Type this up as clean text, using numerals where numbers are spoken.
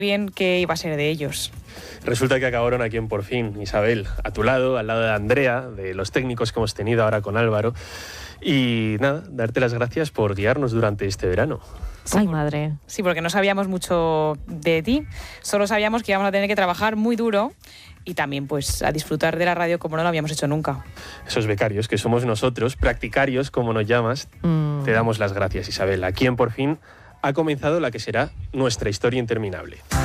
bien qué iba a ser de ellos. Resulta que acabaron aquí en Por Fin, Isabel, a tu lado, al lado de Andrea, de los técnicos que hemos tenido ahora con Álvaro. Y nada, darte las gracias por guiarnos durante este verano. Ay, madre. Sí, porque no sabíamos mucho de ti, solo sabíamos que íbamos a tener que trabajar muy duro y también pues a disfrutar de la radio como no lo habíamos hecho nunca. Esos becarios que somos nosotros, practicarios como nos llamas, te damos las gracias, Isabel. Aquí en Por Fin ha comenzado la que será nuestra historia interminable.